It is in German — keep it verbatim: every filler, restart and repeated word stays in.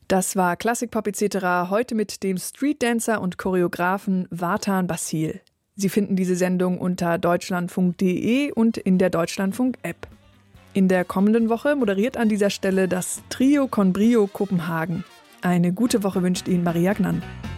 Das war Klassikpop et cetera, heute mit dem Streetdancer und Choreografen Vartan Basil. Sie finden diese Sendung unter deutschlandfunk punkt de und in der Deutschlandfunk-App. In der kommenden Woche moderiert an dieser Stelle das Trio con Brio Kopenhagen. Eine gute Woche wünscht Ihnen Maria Gnann.